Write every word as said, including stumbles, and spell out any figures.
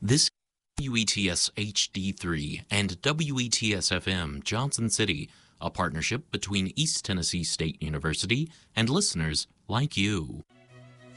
This W E T S H D three and W E T S F M Johnson City, a partnership between East Tennessee State University and listeners like you.